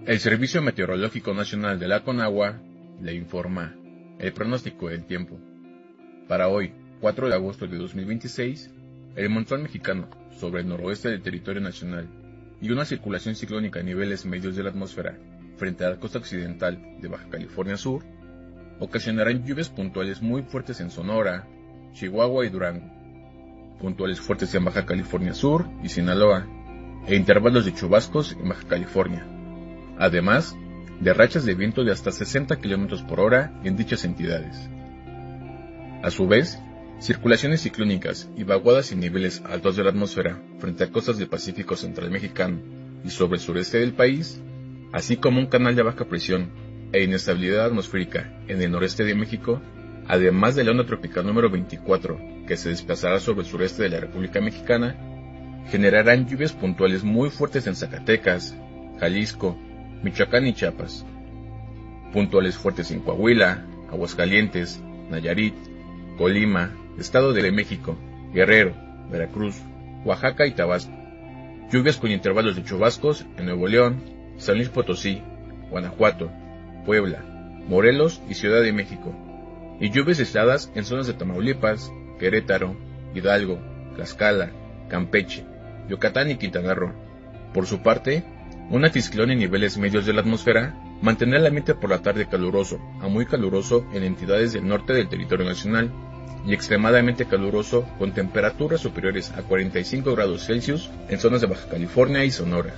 El Servicio Meteorológico Nacional de la Conagua le informa el pronóstico del tiempo. Para hoy, 4 de agosto de 2026, el montón mexicano sobre el noroeste del territorio nacional y una circulación ciclónica a niveles medios de la atmósfera frente a la costa occidental de Baja California Sur ocasionarán lluvias puntuales muy fuertes en Sonora, Chihuahua y Durango, puntuales fuertes en Baja California Sur y Sinaloa, e intervalos de chubascos en Baja California, además de rachas de viento de hasta 60 km por hora en dichas entidades. A su vez, circulaciones ciclónicas y vaguadas en niveles altos de la atmósfera frente a costas del Pacífico Central Mexicano y sobre el sureste del país, así como un canal de baja presión e inestabilidad atmosférica en el noreste de México, además de la onda tropical número 24, que se desplazará sobre el sureste de la República Mexicana, generarán lluvias puntuales muy fuertes en Zacatecas, Jalisco, Michoacán y Chiapas, puntuales fuertes en Coahuila, Aguascalientes, Nayarit, Colima, Estado de México, Guerrero, Veracruz, Oaxaca y Tabasco, lluvias con intervalos de chubascos en Nuevo León, San Luis Potosí, Guanajuato, Puebla, Morelos y Ciudad de México, y lluvias aisladas en zonas de Tamaulipas, Querétaro, Hidalgo, Tlaxcala, Campeche, Yucatán y Quintana Roo. Por su parte, un anticiclón en niveles medios de la atmósfera mantendrá el ambiente por la tarde caluroso a muy caluroso en entidades del norte del territorio nacional y extremadamente caluroso con temperaturas superiores a 45 grados Celsius en zonas de Baja California y Sonora.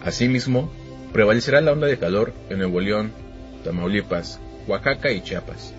Asimismo, prevalecerá la onda de calor en Nuevo León, Tamaulipas, Oaxaca y Chiapas.